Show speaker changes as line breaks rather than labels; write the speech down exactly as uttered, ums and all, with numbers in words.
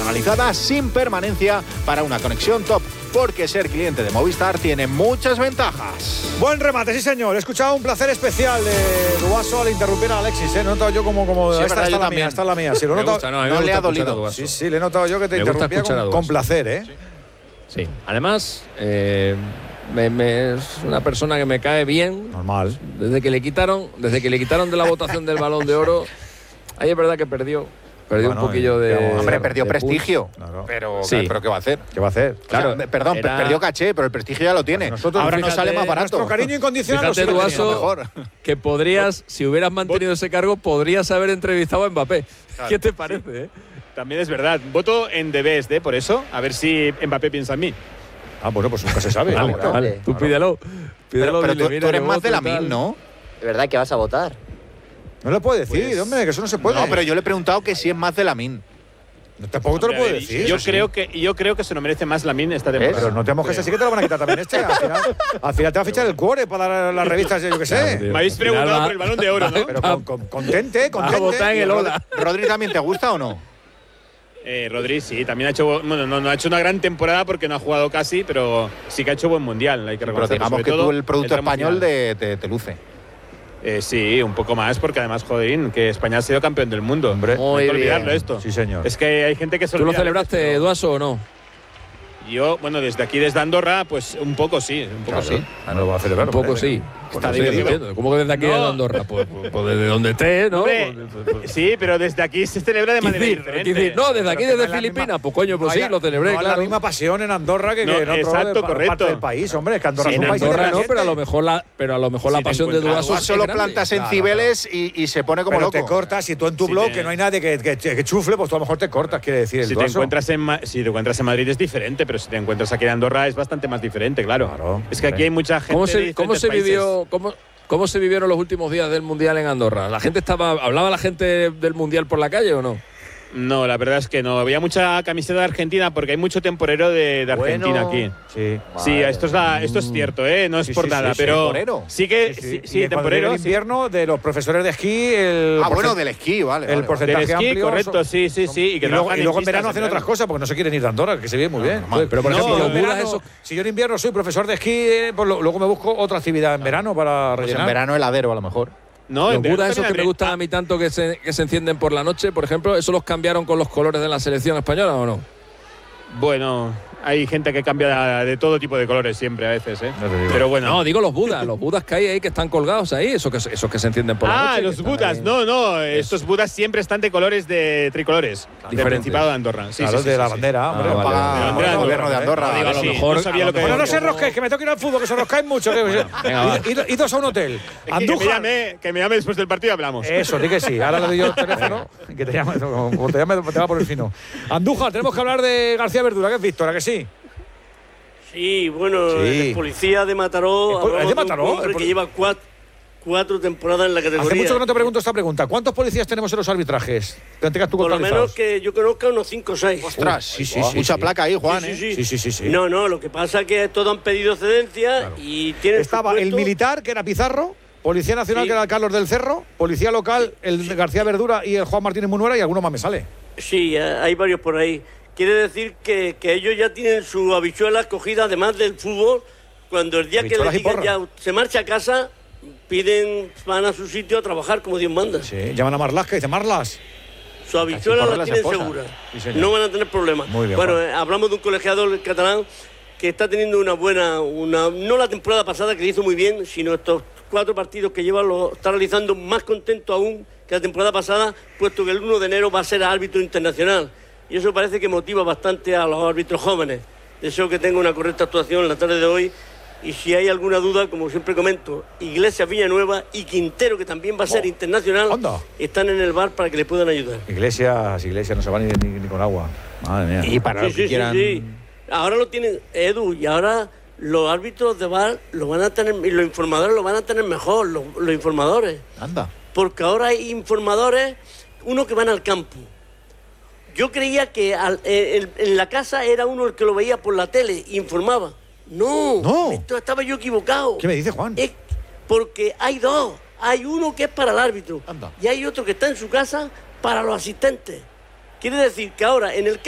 personalizada sin permanencia para una conexión top. Porque ser cliente de Movistar tiene muchas ventajas.
Buen remate, sí señor. He escuchado un placer especial de Duaso al interrumpir a Alexis. ¿eh? No he notado yo como... como
sí,
esta,
verdad,
esta es la
también.
mía, esta es la mía. Sí, lo
me
notado,
gusta, no,
no le ha dolido.
Sí, sí, le he notado yo que te
me
interrumpía con, con placer, ¿eh?
Sí. Sí, además, eh, me, me, es una persona que me cae bien.
Normal.
Desde que le quitaron, desde que le quitaron de la votación del Balón de Oro, ahí es verdad que perdió. Perdió
bueno,
un poquillo de.
Hombre, perdió
de
prestigio.
Claro.
Pero,
sí.
pero ¿qué va a hacer?
¿Qué va a hacer?
Claro, o sea, perdón,
era...
perdió caché, pero el prestigio ya lo tiene.
Pues nosotros,
ahora
fíjate,
nos sale más barato.
Nuestro cariño incondicional.
Fíjate, Duaso,
mejor.
que podrías, si hubieras mantenido ese cargo, podrías haber entrevistado a Mbappé. Claro. ¿Qué te parece? Eh?
También es verdad. Voto en The Best, ¿eh? Por eso. A ver si Mbappé piensa en mí.
Ah, bueno, pues nunca se sabe.
Vale,
claro.
vale. Tú pídelo.
Pero,
pídelo
pero
dile,
tú,
mira,
tú eres
yo
más
voto
de la
y tal.
M I N, ¿no?
¿De verdad que vas a votar?
No le puede decir,
Pues,
hombre, que eso no se puede.
No, pero yo le he preguntado que si es más de la M I N.
No, tampoco te lo puedo decir.
Yo
eso sí.
creo que yo creo que se lo merece más Lamine esta temporada.
Pero no te mojes así que te lo van a quitar también este. Al final, al final te va a fichar el cuore para dar las revistas, yo qué sé.
Claro,
Me habéis preguntado
va,
por el Balón de Oro, ¿no?
Pero con, con, contente, contente.
A votar en el Ola.
¿Rodri también te gusta o no?
Eh, Rodri sí, también ha hecho bueno, no, no ha hecho una gran temporada porque no ha jugado casi, pero sí que ha hecho buen mundial, hay que
Pero
reconocerlo.
digamos
Sobre
que
todo
tú el producto
tramo
español
final.
de, te, te luce.
Eh, sí, un poco más, porque además, joderín, que España ha sido campeón del mundo.
Hombre.
no hay que olvidarlo
bien.
esto.
Sí, señor.
Es que hay gente que se
¿Tú lo
olvida.
celebraste, Duaso, o no?
Yo, bueno, desde aquí, desde Andorra, pues un poco sí, un poco sí.
Ah, no lo va a celebrar.
Un poco
hombre.
sí.
Está
No sé,
dividido.
no entiendo. ¿Cómo que desde aquí
No.
de Andorra? Pues, pues, pues desde donde esté, ¿no?
Hombre,
Pues, pues, pues,
sí, pero desde aquí se celebra de manera
Quisir,
diferente.
Quisir. No, desde aquí,
Pero que no
desde
es la
Filipinas.
misma-
Pues coño, pues
no
sí,
hay-
lo celebré,
no es
claro.
la misma pasión en Andorra que,
No,
que en otro
exacto,
pa-
correcto.
parte del país, hombre. Es que Andorra
Sí,
es un
en
país
Andorra
No,
independiente.
pero a lo mejor la, pero a lo mejor
Si
la
te
pasión de
encuentras-
Duaso
Tú
es
solo
grande.
plantas en
Claro,
Cibeles y, y se pone como
Pero
loco.
te cortas, si tú en tu
Si
blog,
te-
que no hay nadie que, que, que chufle, pues tú a lo mejor te cortas, quiere decir el
Si te,
Duaso.
encuentras en, Ma- si te encuentras en Madrid es diferente, pero si te encuentras aquí en Andorra es bastante más diferente, claro.
Claro,
es que
hombre.
aquí hay mucha gente
¿Cómo
de
se, cómo
diferentes
se
países.
vivió, cómo, cómo se vivieron los últimos días del Mundial en Andorra? ¿La gente estaba, hablaba la gente del Mundial por la calle o no?
No, la verdad es que no. Había mucha camiseta de Argentina porque hay mucho temporero de, de Argentina
Bueno.
aquí.
Sí.
Sí, esto es, la, esto es cierto, ¿eh? No es
Sí,
por
sí,
nada,
sí, sí,
pero
temporero.
sí que
Sí,
sí,
sí.
sí,
Y cuando
temporero.
llegue el
sí.
invierno, de los profesores de esquí, el
Ah, bueno,
porcent-
del esquí, vale.
el
vale, vale.
porcentaje
Del esquí,
amplio.
correcto,
son-
sí, sí, sí. Y, que
Y luego,
trabajan
y luego en
pistas
verano hacen
verano.
otras cosas porque no se quieren ir de Andorra, que se vive muy bien.
normal.
Pero por
No,
ejemplo, yo en
los
verano,
Budas, eso-
si yo en invierno soy profesor de esquí, eh, pues lo- luego me busco otra actividad en verano para
Pues en
rellenar.
verano heladero, a lo mejor.
No,
Los
en verano
Budas esos que
también
me gustan a mí tanto que se, que se encienden por la noche, por ejemplo, ¿eso los cambiaron con los colores de la selección española o no?
Bueno, hay gente que cambia de todo tipo de colores siempre a veces, ¿eh?
No te digo.
Pero bueno.
No, digo los Budas, los Budas que hay ahí que están colgados ahí, esos que, esos que se encienden por la noche.
Ah,
que
los
están
Budas.
ahí.
No, no, estos Budas siempre están de colores de tricolores. Del
Diferentes.
Principado de Andorra. Sí,
Claro,
sí, sí,
de
sí,
la
sí.
bandera, hombre.
Ah, vale,
Paga
vale.
De
el
bandera de
gobierno de
Andorra.
Andorra.
Digo, a lo
sí.
mejor- no sabía lo que-
Bueno, no se rosquéis, que me tengo que ir al fútbol, que se roscáis mucho. Que,
Venga, va.
id- id- idos a un hotel.
Que, que me
Andújar.
llame, que me llame después del partido y hablamos.
Eso, di que sí. Ahora le doy yo el teléfono. Que te llame, como te llame, te va por el fino. Andújar, tenemos que hablar de García Verdura, que es Víctor, ¿a que sí?
Sí, bueno,
Sí.
el policía de Mataró,
¿El pol-
hablamos
el de
de un
Mataró?
hombre
El pol-
que lleva cuatro, cuatro temporadas en la categoría.
Hace mucho que no te pregunto esta pregunta. ¿Cuántos policías tenemos en los arbitrajes? Que tengas tú
Por lo
contabilizados.
menos que yo conozca unos cinco o seis.
Ostras,
sí, sí,
oh,
sí,
mucha
sí.
placa ahí, Juan,
Sí,
¿eh?
sí,
Sí, sí, sí, sí.
No, no, lo que pasa es que todos han pedido cedencia y tienen
Estaba
su
el
puesto.
militar, que era Pizarro, Policía Nacional,
Sí.
que era el Carlos del Cerro, Policía Local, el García Verdura y el Juan Martínez Munuera, y alguno más me sale.
Sí, eh, hay varios por ahí. Quiere decir que, que ellos ya tienen su habichuela cogida, además del fútbol. Cuando el día que
Habichuelas
les
y
digan
porra.
ya se marcha a casa, piden, van a su sitio a trabajar como Dios manda.
Sí, llaman a Marlas, que dice Marlas.
Su habichuela
porra
la
las
tienen
esposas.
segura.
Sí, señor.
No van a tener problemas.
Muy bien,
bueno,
Juan.
eh, hablamos de un colegiador catalán que está teniendo una buena, una no la temporada pasada que le hizo muy bien, sino estos cuatro partidos que lleva lo está realizando más contento aún que la temporada pasada, puesto que el uno de enero va a ser árbitro internacional. Y eso parece que motiva bastante a los árbitros jóvenes. Deseo que tenga una correcta actuación en la tarde de hoy. Y si hay alguna duda, como siempre comento, Iglesias Villanueva y Quintero, que también va a ser
Oh,
internacional,
anda.
están en el bar para que le puedan ayudar.
Iglesias, Iglesias, no se va ni, ni- ni con agua. Madre mía.
Y para
Sí,
los que
sí, sí,
quieran.
sí. Ahora lo tienen, Edu, y ahora los árbitros de bar lo van a tener, y los informadores lo van a tener mejor, los, los informadores.
Anda.
Porque ahora hay informadores, uno que van al campo. Yo creía que al- eh, el- en la casa era uno el que lo veía por la tele e informaba. No,
No.
esto estaba yo equivocado.
¿Qué me dice, Juan?
Es porque hay dos. Hay uno que es para el árbitro
Anda.
y hay otro que está en su casa para los asistentes. Quiere decir que ahora en el